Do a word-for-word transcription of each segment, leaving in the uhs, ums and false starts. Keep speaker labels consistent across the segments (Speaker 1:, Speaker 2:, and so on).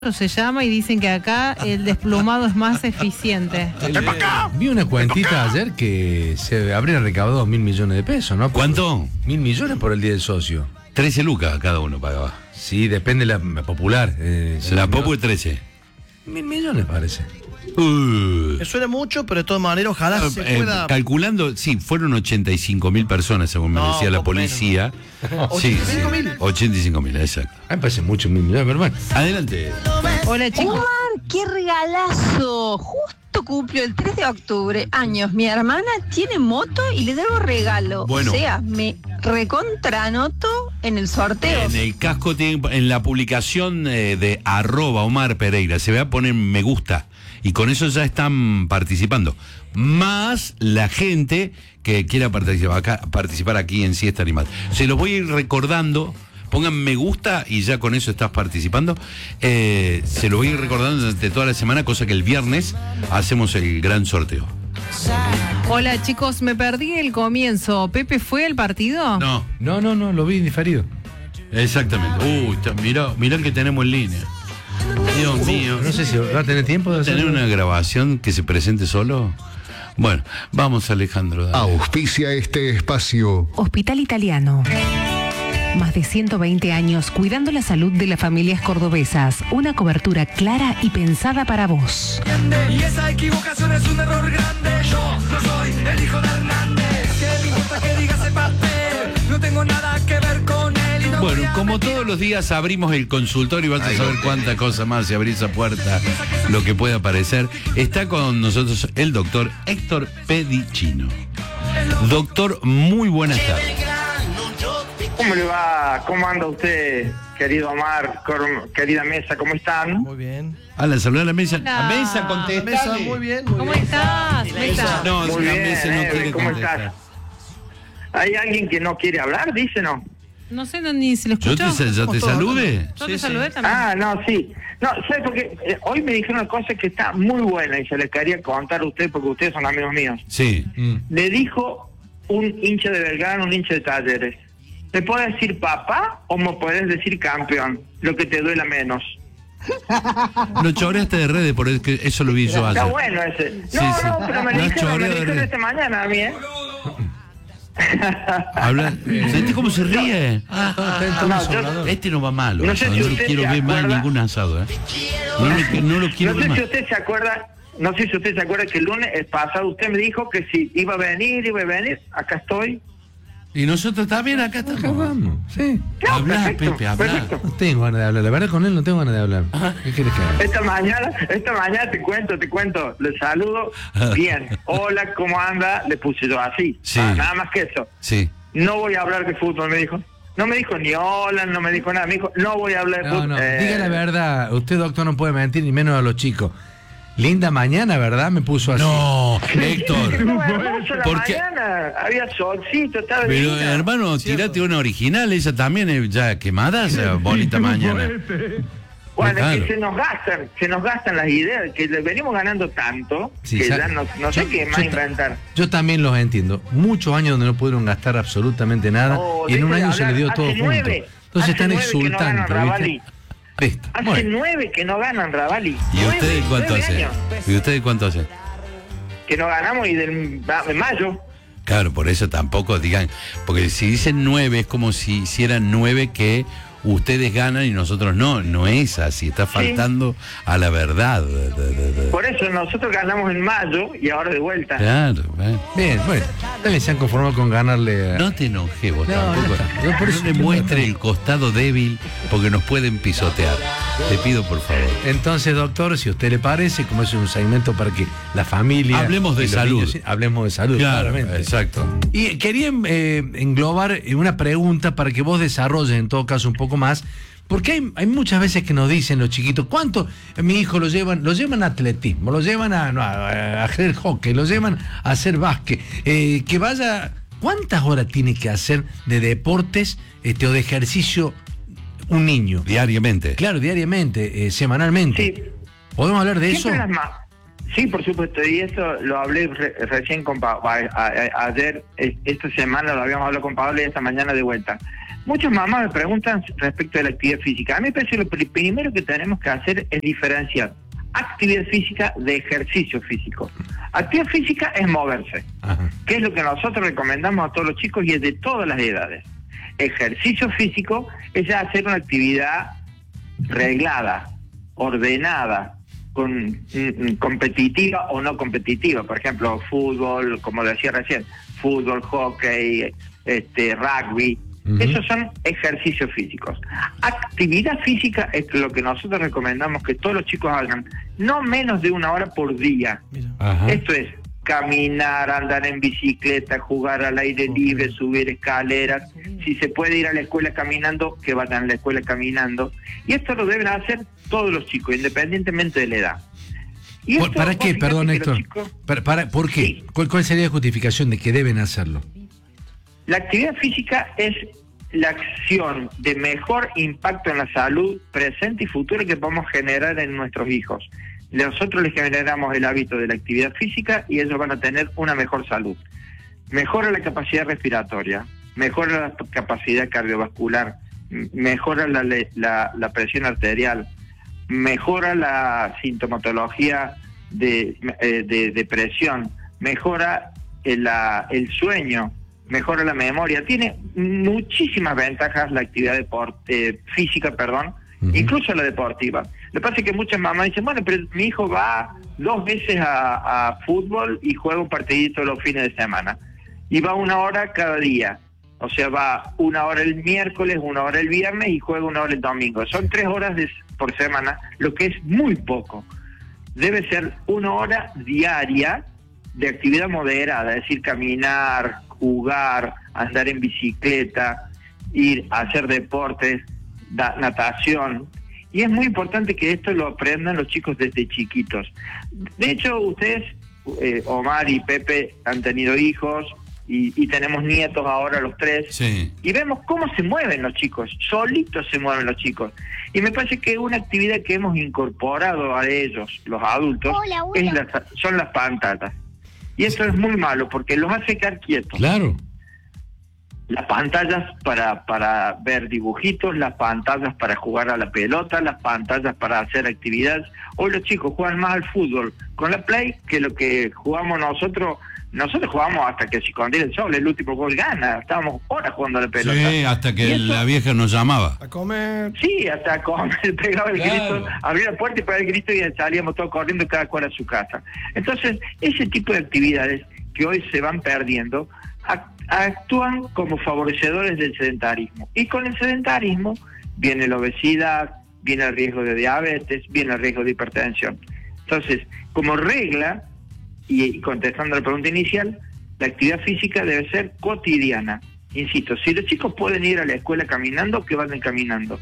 Speaker 1: se llama y dicen que acá el desplumado es más eficiente.
Speaker 2: El, eh, vi una cuentita ayer que se habría recaudado mil millones de pesos, ¿no?
Speaker 3: ¿Cuánto?
Speaker 2: Mil millones por el día del socio.
Speaker 3: trece lucas cada uno pagaba.
Speaker 2: Sí, depende de la popular. Eh,
Speaker 3: la
Speaker 2: sí,
Speaker 3: Popu
Speaker 2: no.
Speaker 3: es trece.
Speaker 2: Mil millones parece.
Speaker 3: Uh.
Speaker 4: Me suena mucho, pero de todas maneras, ojalá
Speaker 3: Eh,
Speaker 4: se
Speaker 3: eh,
Speaker 4: pueda.
Speaker 3: Calculando, sí, fueron ochenta y cinco mil personas, según me
Speaker 4: No,
Speaker 3: decía la
Speaker 4: poco
Speaker 3: policía. Sí,
Speaker 4: ¿ochenta y cinco mil?
Speaker 3: ochenta y cinco mil, exacto.
Speaker 2: A mí me parece mucho mil millones, pero bueno.
Speaker 3: Adelante.
Speaker 1: Hola chicos.
Speaker 5: Omar, qué regalazo. Justo cumplió el tres de octubre años. Mi hermana tiene moto y le debo regalo.
Speaker 3: Bueno.
Speaker 5: O sea, me recontranoto en el sorteo.
Speaker 3: En el casco, tiene, en la publicación eh, de arroba Omar Pereira, se va a poner me gusta. Y con eso ya están participando. Más la gente que quiera participar, acá, participar aquí en Siesta Animal. Se los voy a ir recordando. Pongan me gusta y ya con eso estás participando. Eh, se lo voy a ir recordando durante toda la semana, cosa que el viernes hacemos el gran sorteo.
Speaker 1: Hola chicos, me perdí el comienzo. ¿Pepe fue al partido?
Speaker 3: No,
Speaker 2: No, no, no, lo vi diferido.
Speaker 3: exactamente. Uy, está- mirá, mirá el que tenemos en línea. Dios mío.
Speaker 2: No sé si va a tener tiempo de
Speaker 3: ¿Tener
Speaker 2: hacerlo.
Speaker 3: una grabación que se presente solo? Bueno, vamos Alejandro. Dale.
Speaker 6: Auspicia este espacio.
Speaker 7: Hospital Italiano. Más de ciento veinte años cuidando la salud de las familias cordobesas. Una cobertura clara y pensada para vos.
Speaker 8: Y esa equivocación es un error grande. Yo no soy el hijo de Hernández. Que me importa que diga ese papel. No tengo nada que ver con él. Y no voy
Speaker 3: Bueno,
Speaker 8: a
Speaker 3: como
Speaker 8: mentir.
Speaker 3: todos los días abrimos el consultorio y vas a saber cuánta cosa más si abrir esa puerta, lo que pueda aparecer. Está con nosotros el doctor Héctor Pedicino. Doctor, muy buenas tardes.
Speaker 9: ¿Cómo le va? ¿Cómo anda usted, querido Omar? Cor- Querida Mesa, ¿cómo están?
Speaker 4: Muy bien.
Speaker 3: Hola, saludar a la mesa.
Speaker 1: Hola.
Speaker 3: A mesa,
Speaker 4: Mesa,
Speaker 3: contestale.
Speaker 4: muy bien. Muy
Speaker 1: ¿Cómo
Speaker 4: bien.
Speaker 1: estás, Mesa?
Speaker 3: No,
Speaker 9: Muy
Speaker 3: la
Speaker 9: bien,
Speaker 3: mesa no
Speaker 9: eh,
Speaker 3: quiere
Speaker 9: ¿cómo
Speaker 3: contestar.
Speaker 9: estás? ¿Hay alguien que no quiere hablar? Dice, ¿no?
Speaker 1: No sé no, ni se lo
Speaker 3: ¿Yo
Speaker 1: escuchó.
Speaker 3: te, ya te salude?
Speaker 1: Yo
Speaker 4: Sí,
Speaker 1: te
Speaker 4: sí.
Speaker 1: saludé también.
Speaker 9: Ah, no, sí. No, ¿sabes por qué? Eh, hoy me dijeron una cosa que está muy buena y se les quería contar a usted porque ustedes son amigos míos.
Speaker 3: Sí.
Speaker 2: Mm.
Speaker 9: Le dijo un hincha de Belgrano, un hincha de Talleres. ¿Me puedes decir papá o me puedes decir campeón? Lo que te duela menos.
Speaker 3: Lo choreaste de redes, por eso, que eso lo vi yo
Speaker 9: Está
Speaker 3: ayer.
Speaker 9: bueno ese. No,
Speaker 3: Sí, sí.
Speaker 9: no, pero me
Speaker 3: Lo
Speaker 9: lo
Speaker 3: has
Speaker 9: dijeron, me
Speaker 3: choreado
Speaker 9: lo
Speaker 3: de
Speaker 9: dijeron
Speaker 3: redes.
Speaker 9: esta mañana a mí, ¿eh?
Speaker 3: Habla, ¿sentí cómo se ríe? Ah,
Speaker 9: No, yo-
Speaker 3: este no va malo.
Speaker 9: No sé
Speaker 3: no
Speaker 9: si
Speaker 3: lo
Speaker 9: usted
Speaker 3: quiero
Speaker 9: se
Speaker 3: ver más en
Speaker 9: acuerda.
Speaker 3: ningún asado, ¿eh? No lo, no lo quiero
Speaker 9: No
Speaker 3: ver
Speaker 9: sé
Speaker 3: más.
Speaker 9: si usted se acuerda, no sé si usted se acuerda que el lunes pasado usted me dijo que si iba a venir, iba a venir, acá estoy.
Speaker 3: Y nosotros también acá
Speaker 2: Acá
Speaker 3: estamos.
Speaker 2: vamos, sí.
Speaker 9: No,
Speaker 3: Habla,
Speaker 9: perfecto,
Speaker 3: Pepe, habla.
Speaker 9: perfecto.
Speaker 2: No tengo ganas de hablar. La verdad, con él no tengo ganas de hablar. ¿Qué quieres que haga?
Speaker 9: Esta mañana, esta mañana te cuento, te cuento, le saludo, bien, hola, ¿cómo anda? Le puse yo así,
Speaker 3: Sí.
Speaker 9: ah, nada más que eso.
Speaker 3: Sí.
Speaker 9: No voy a hablar de fútbol, me dijo. No me dijo ni hola, no me dijo nada, me dijo, no voy a hablar de
Speaker 2: No,
Speaker 9: fútbol.
Speaker 2: no,
Speaker 9: Eh,
Speaker 2: diga la verdad. Usted, doctor, no puede mentir, ni menos a los chicos. Linda mañana, ¿verdad? Me puso así.
Speaker 3: No, Héctor.
Speaker 9: Estaba hermoso la
Speaker 3: ¿Por qué?
Speaker 9: mañana, había solcito, estaba
Speaker 3: Pero
Speaker 9: divina.
Speaker 3: hermano, tirate una original, esa también es ya quemada, esa bonita mañana.
Speaker 9: Bueno, es
Speaker 3: Claro.
Speaker 9: que se nos gastan, se nos gastan las ideas, que le venimos ganando tanto,
Speaker 2: Sí,
Speaker 9: que
Speaker 2: sa-
Speaker 9: ya no, no sé
Speaker 2: yo-
Speaker 9: qué más
Speaker 2: yo ta-
Speaker 9: inventar.
Speaker 2: Yo también los entiendo. Muchos años donde no pudieron gastar absolutamente nada
Speaker 9: No,
Speaker 2: y en un
Speaker 9: deje de
Speaker 2: año se le
Speaker 9: hablar.
Speaker 2: dio
Speaker 9: Hace
Speaker 2: todo junto.
Speaker 9: nueve,
Speaker 2: Entonces
Speaker 9: hace
Speaker 2: están
Speaker 9: nueve que no ganan
Speaker 2: exultantes,
Speaker 9: Ravalli.
Speaker 2: ¿viste? Listo.
Speaker 9: Hace
Speaker 2: Bueno,
Speaker 9: nueve que no ganan Ravalli.
Speaker 3: ¿Y
Speaker 9: Nueve,
Speaker 3: ustedes cuánto
Speaker 9: nueve
Speaker 3: hacen?
Speaker 9: años
Speaker 3: ¿Y ustedes cuánto hacen?
Speaker 9: que no ganamos y del va- de mayo.
Speaker 3: Claro, por eso tampoco digan, porque si dicen nueve es como si hicieran nueve que ustedes ganan y nosotros no, no es así, está faltando a la verdad. De- de- de-
Speaker 9: Por eso nosotros ganamos en mayo y ahora de vuelta.
Speaker 3: Claro, eh.
Speaker 2: bien, bueno. También se han conformado con ganarle a...
Speaker 3: No te enojes vos
Speaker 2: No,
Speaker 3: tampoco.
Speaker 2: ya está. Yo por
Speaker 3: No
Speaker 2: eso
Speaker 3: le
Speaker 2: tengo
Speaker 3: muestre
Speaker 2: que-
Speaker 3: el costado débil porque nos pueden pisotear. Te pido por favor.
Speaker 2: Entonces, doctor, si a usted le parece, como es un segmento para que la familia...
Speaker 3: Hablemos de
Speaker 2: y los
Speaker 3: salud.
Speaker 2: niños- hablemos de salud,
Speaker 3: Claro,
Speaker 2: claramente.
Speaker 3: exacto.
Speaker 2: Y quería eh, englobar una pregunta para que vos desarrolles en todo caso un poco más, porque hay, hay muchas veces que nos dicen los chiquitos, ¿cuánto? Mi hijo lo llevan, lo llevan a atletismo, lo llevan a, no, a, a hacer hockey, lo llevan a hacer básquet, eh, que vaya, ¿cuántas horas tiene que hacer de deportes este, o de ejercicio un niño?
Speaker 3: Diariamente.
Speaker 2: Claro, diariamente, eh, semanalmente.
Speaker 9: Sí.
Speaker 2: ¿Podemos hablar de eso?
Speaker 9: Siempre las más. Sí, por supuesto, y eso lo hablé re- recién con Pablo, ayer, eh, esta semana lo habíamos hablado con Pablo y esta mañana de vuelta. Muchas mamás me preguntan respecto de la actividad física. A mí me parece que lo primero que tenemos que hacer es diferenciar actividad física de ejercicio físico. Actividad física es moverse, Ajá. que es lo que nosotros recomendamos a todos los chicos y es de todas las edades. Ejercicio físico es ya hacer una actividad reglada, ordenada, con, mm, competitiva o no competitiva. Por ejemplo, fútbol, como decía recién, fútbol, hockey, este, rugby. Uh-huh. Esos son ejercicios físicos. Actividad física es lo que nosotros recomendamos que todos los chicos hagan, no menos de una hora por día. Ajá. Esto es caminar, andar en bicicleta, jugar al aire libre, subir escaleras. Si se puede ir a la escuela caminando, que vayan a la escuela caminando. Y esto lo deben hacer todos los chicos, independientemente de la edad. Y
Speaker 2: ¿Por, ¿Para qué? Perdón, Héctor. Chicos... ¿Para, para, ¿Por qué? Sí. ¿Cuál, ¿Cuál sería la justificación de que deben hacerlo?
Speaker 9: La actividad física es la acción de mejor impacto en la salud presente y futura que podemos generar en nuestros hijos. Nosotros les generamos el hábito de la actividad física y ellos van a tener una mejor salud. Mejora la capacidad respiratoria, mejora la capacidad cardiovascular, mejora la, la, la presión arterial, mejora la sintomatología de, de, de depresión, mejora el, la, el sueño, mejora la memoria. Tiene muchísimas ventajas la actividad deport, eh, física, perdón, uh-huh. incluso la deportiva. Lo que pasa es que muchas mamás dicen, bueno, pero mi hijo va dos veces a, a fútbol y juega un partidito los fines de semana. Y va una hora cada día. O sea, va una hora el miércoles, una hora el viernes y juega una hora el domingo. Son tres horas de, por semana, lo que es muy poco. Debe ser una hora diaria de actividad moderada, es decir, caminar, jugar, andar en bicicleta, ir a hacer deportes, da, natación. Y es muy importante que esto lo aprendan los chicos desde chiquitos. De hecho, ustedes, eh, Omar y Pepe, han tenido hijos y, y tenemos nietos ahora los tres. Sí. Y vemos cómo se mueven los chicos, solitos se mueven los chicos. Y me parece que una actividad que hemos incorporado a ellos, los adultos, hola, hola. Es la, son las pantallas. Y eso es muy malo porque los hace quedar quietos.
Speaker 2: Claro.
Speaker 9: Las pantallas para, para ver dibujitos, las pantallas para jugar a la pelota, las pantallas para hacer actividades. Hoy los chicos juegan más al fútbol con la Play que lo que jugamos nosotros. Nosotros jugamos hasta que se escondiera el sol, el último gol gana. Estábamos horas jugando a la pelota.
Speaker 3: Sí, hasta que eso, la vieja nos llamaba.
Speaker 4: A comer.
Speaker 9: Sí, hasta a comer, pegaba el claro. grito, abría la puerta y pegaba el grito y salíamos todos corriendo cada cual a su casa. Entonces, ese tipo de actividades que hoy se van perdiendo, actúan como favorecedores del sedentarismo. Y con el sedentarismo viene la obesidad, viene el riesgo de diabetes, viene el riesgo de hipertensión. Entonces, como regla, y contestando a la pregunta inicial, la actividad física debe ser cotidiana. Insisto, si los chicos pueden ir a la escuela caminando, que vayan caminando.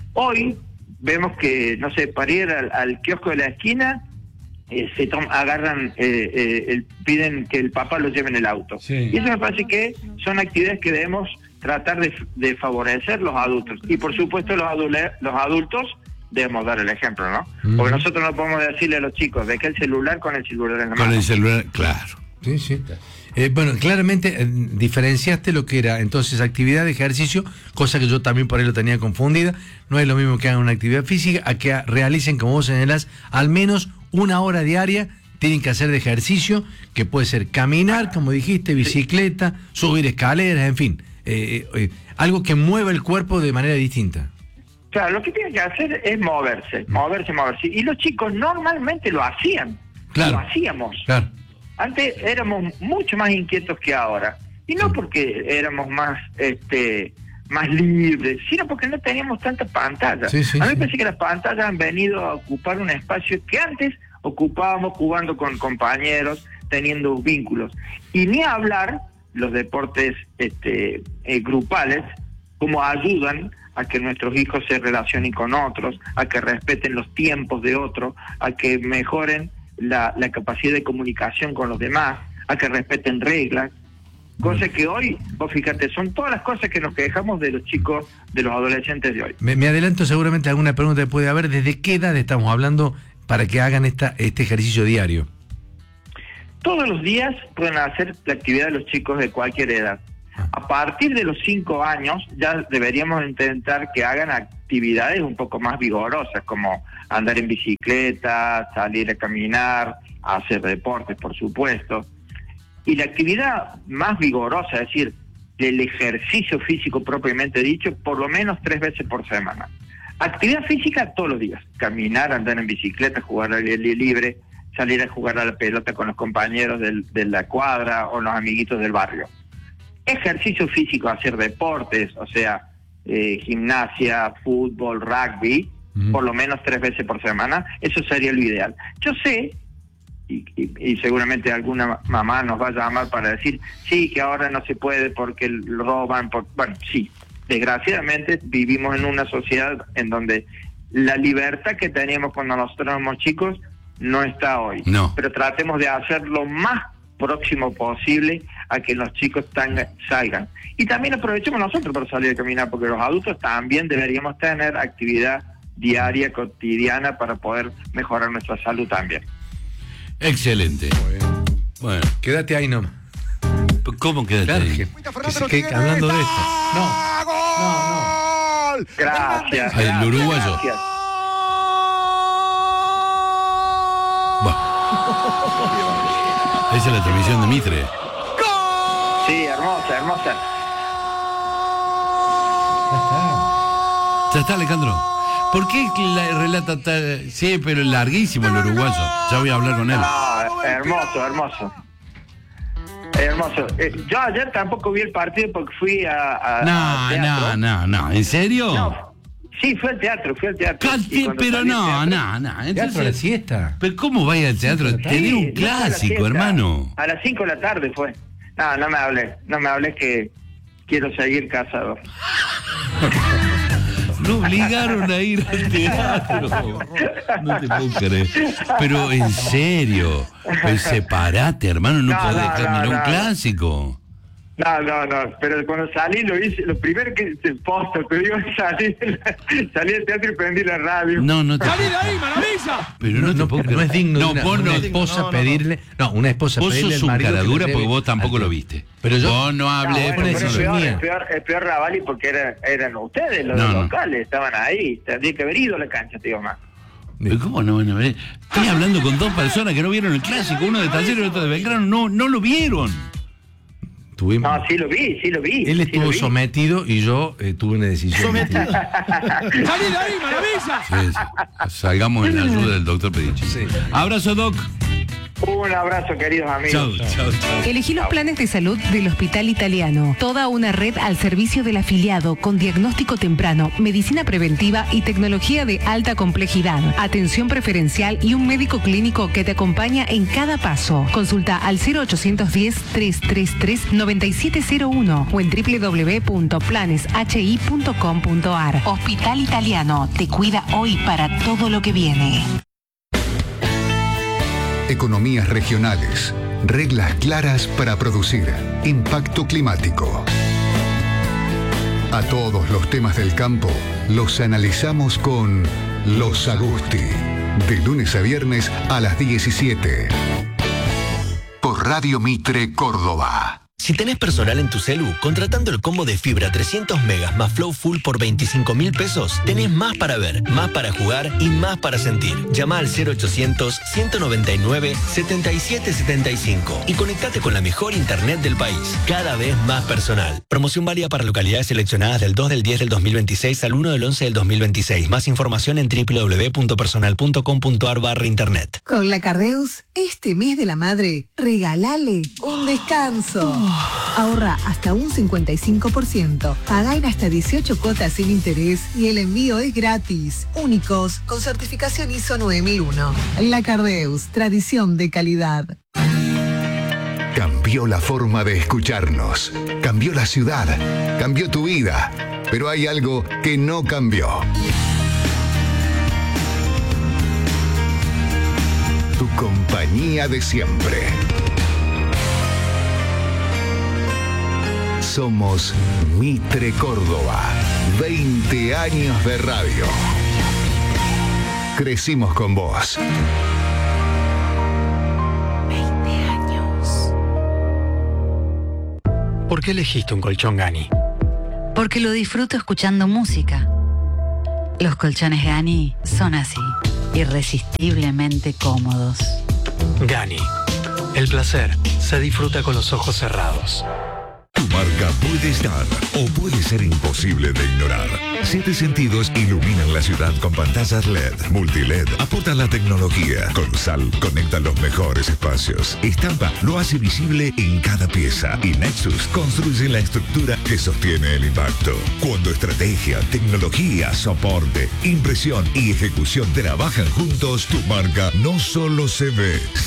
Speaker 9: Hoy vemos que, no sé, para ir al, al kiosco de la esquina, eh, se tom- agarran, eh, eh, el, piden que el papá los lleve en el auto. Sí. Y eso me parece que son actividades que debemos tratar de, de favorecer los adultos. Y por supuesto los, adule- los adultos debemos dar el ejemplo, ¿no? Mm. Porque nosotros no podemos decirle a los chicos, deje el celular con el celular en la mano.
Speaker 3: Con el celular, claro.
Speaker 2: Sí, sí. Eh, bueno, claramente eh, diferenciaste lo que era entonces actividad de ejercicio, cosa que yo también por ahí lo tenía confundida. No es lo mismo que hagan una actividad física, a que realicen, como vos señalás, al menos una hora diaria tienen que hacer de ejercicio, que puede ser caminar, como dijiste, bicicleta, subir escaleras, en fin, eh, eh, algo que mueva el cuerpo de manera distinta.
Speaker 9: Claro, lo que tienen que hacer es moverse, moverse, moverse. Y los chicos normalmente lo hacían, claro. lo hacíamos.
Speaker 2: Claro.
Speaker 9: Antes éramos mucho más inquietos que ahora. Y no porque éramos más este más libres, sino porque no teníamos tantas pantallas. Sí, sí, a mí me sí. parece que las pantallas han venido a ocupar un espacio que antes ocupábamos jugando con compañeros, teniendo vínculos. Y ni hablar los deportes este, eh, grupales, como ayudan a que nuestros hijos se relacionen con otros, a que respeten los tiempos de otros, a que mejoren la, la capacidad de comunicación con los demás, a que respeten reglas, cosas que hoy, vos fíjate, son todas las cosas que nos quejamos de los chicos, de los adolescentes de hoy.
Speaker 2: Me, me adelanto seguramente alguna pregunta que puede haber. ¿Desde qué edad estamos hablando para que hagan esta este ejercicio diario?
Speaker 9: Todos los días pueden hacer la actividad de los chicos de cualquier edad. A partir de los cinco años ya deberíamos intentar que hagan actividades un poco más vigorosas, como andar en bicicleta, salir a caminar, hacer deportes, por supuesto. Y la actividad más vigorosa, es decir, el ejercicio físico propiamente dicho, por lo menos tres veces por semana. Actividad física todos los días, caminar, andar en bicicleta, jugar al aire libre, salir a jugar a la pelota con los compañeros del, de la cuadra o los amiguitos del barrio. Ejercicio físico, hacer deportes, o sea, eh, gimnasia, fútbol, rugby, mm. por lo menos tres veces por semana, eso sería lo ideal. Yo sé, y, y, y seguramente alguna mamá nos va a llamar para decir, sí, que ahora no se puede porque lo roban, por... bueno, sí, desgraciadamente vivimos en una sociedad en donde la libertad que teníamos cuando nosotros éramos chicos no está hoy.
Speaker 3: No.
Speaker 9: Pero tratemos de hacer lo más próximo posible a que los chicos tanga, salgan. Y también aprovechemos nosotros para salir a caminar, porque los adultos también deberíamos tener actividad diaria, cotidiana, para poder mejorar nuestra salud también.
Speaker 3: Excelente.
Speaker 2: Bueno,
Speaker 3: bueno.
Speaker 2: Quédate ahí nomás.
Speaker 3: ¿Cómo quédate
Speaker 2: claro,
Speaker 3: ahí?
Speaker 2: Que, que, que, hablando de esto. No, no, no.
Speaker 9: Gracias.
Speaker 3: Ay, el uruguayo.
Speaker 9: Gracias.
Speaker 3: Esa es la transmisión de Mitre.
Speaker 9: Sí, hermosa, hermosa.
Speaker 3: Ya está, Alejandro. ¿Por qué la relata tan... Sí, pero larguísimo el uruguayo. Ya voy a hablar con él.
Speaker 9: No, hermoso, hermoso. Hermoso. Eh, yo ayer tampoco vi el partido porque fui a... a
Speaker 3: no,
Speaker 9: a
Speaker 3: no, no, no. ¿En serio?
Speaker 9: No. Sí, fue al teatro, fui al teatro.
Speaker 3: Cante, pero no, no, no.
Speaker 2: Entonces, teatro a la siesta.
Speaker 3: ¿Pero cómo vaya al teatro?
Speaker 9: Sí,
Speaker 3: Tener un
Speaker 9: no,
Speaker 3: clásico,
Speaker 9: a
Speaker 3: hermano.
Speaker 9: A las cinco de la tarde fue. No, no me hables, no me hables que quiero seguir casado.
Speaker 3: Lo obligaron a ir al teatro. No te puedo creer. Pero en serio, pues separate, hermano, no, no podés dejar
Speaker 9: no,
Speaker 3: mirar
Speaker 9: no,
Speaker 3: un
Speaker 9: no.
Speaker 3: clásico.
Speaker 9: No, no, no, pero cuando salí lo hice, lo primero que te posto, te digo, salí, salí del teatro y prendí la radio.
Speaker 3: No, no te
Speaker 8: ¡Salí de ahí, maravilla!
Speaker 3: Pero no,
Speaker 2: no,
Speaker 3: te
Speaker 2: no,
Speaker 3: puedo
Speaker 2: no
Speaker 3: creer.
Speaker 2: es digno
Speaker 3: No,
Speaker 2: de una,
Speaker 3: vos
Speaker 2: una
Speaker 3: no,
Speaker 2: esposa
Speaker 4: no, no,
Speaker 2: pedirle. No, una esposa
Speaker 3: vos
Speaker 2: pedirle
Speaker 3: sos
Speaker 2: al
Speaker 3: un
Speaker 2: marido
Speaker 3: cara
Speaker 2: que
Speaker 3: dura
Speaker 2: lo
Speaker 3: porque
Speaker 2: lleve
Speaker 3: vos tampoco
Speaker 2: al-
Speaker 3: lo viste.
Speaker 2: Pero yo-
Speaker 3: Vos no
Speaker 9: No,
Speaker 3: hablé
Speaker 9: bueno,
Speaker 3: por
Speaker 9: pero es
Speaker 2: decisión
Speaker 9: peor,
Speaker 2: mía.
Speaker 9: es peor, es peor Ravalli porque era, eran ustedes los
Speaker 3: No, no.
Speaker 9: locales, estaban ahí, tendría que haber ido a la cancha, te digo más.
Speaker 3: Pero ¿cómo no van a ver? Estoy hablando con dos personas que no vieron el clásico, uno de Talleres y otro de Belgrano, no, no lo vieron.
Speaker 2: Tuvimos-
Speaker 9: No, sí lo vi, sí lo vi.
Speaker 2: Él
Speaker 9: sí
Speaker 2: estuvo
Speaker 9: lo vi.
Speaker 2: sometido y yo eh, tuve una decisión.
Speaker 4: Sometido.
Speaker 8: ¡Salí de ahí, maravilla!
Speaker 3: Sí, sí. Salgamos en la ayuda del doctor Pedici.
Speaker 2: Sí.
Speaker 3: Abrazo, Doc.
Speaker 9: Un abrazo, queridos amigos.
Speaker 3: Chau, chau, chau.
Speaker 7: Elegí los planes de salud del Hospital Italiano. Toda una red al servicio del afiliado con diagnóstico temprano, medicina preventiva y tecnología de alta complejidad. Atención preferencial y un médico clínico que te acompaña en cada paso. Consulta al cero ochocientos diez, trescientos treinta y tres, noventa y siete cero uno o en doble u doble u doble u punto planes h i punto com punto a r. Hospital Italiano te cuida hoy para todo lo que viene.
Speaker 6: Economías regionales. Reglas claras para producir. Impacto climático. A todos los temas del campo los analizamos con Los Agusti. De lunes a viernes a las diecisiete. Por Radio Mitre Córdoba.
Speaker 10: Si tenés personal en tu celu, contratando el combo de fibra trescientos megas más Flow Full por veinticinco mil pesos, tenés más para ver, más para jugar y más para sentir. Llama al cero ochocientos, ciento noventa y nueve, setenta y siete setenta y cinco y conectate con la mejor internet del país. Cada vez más personal. Promoción válida para localidades seleccionadas del dos del diez del dos mil veintiséis al uno del once del dos mil veintiséis. Más información en doble u doble u doble u punto personal punto com punto a r barra internet.
Speaker 11: Con la Cardeus, este mes de la madre, regalale un descanso. Ahorra hasta un cincuenta y cinco por ciento. Pagá en hasta dieciocho cuotas sin interés y el envío es gratis. Únicos con certificación I S O nueve mil uno. La Cardeus, tradición de calidad.
Speaker 6: Cambió la forma de escucharnos. Cambió la ciudad. Cambió tu vida. Pero hay algo que no cambió. Tu compañía de siempre. Somos Mitre Córdoba. veinte años de radio. Crecimos con vos.
Speaker 7: veinte años.
Speaker 4: Porque
Speaker 12: qué elegiste un colchón Gani?
Speaker 13: Porque lo disfruto escuchando música. Los colchones Gani son así, irresistiblemente cómodos.
Speaker 12: Gani. El placer se disfruta con los ojos cerrados.
Speaker 14: Tu marca puede estar o puede ser imposible de ignorar. Siete Sentidos iluminan la ciudad con pantallas L E D, multi-L E D, aporta la tecnología. Con Sal conecta los mejores espacios. Estampa lo hace visible en cada pieza. Y Nexus construye la estructura que sostiene el impacto. Cuando estrategia, tecnología, soporte, impresión y ejecución trabajan juntos, tu marca no solo se ve,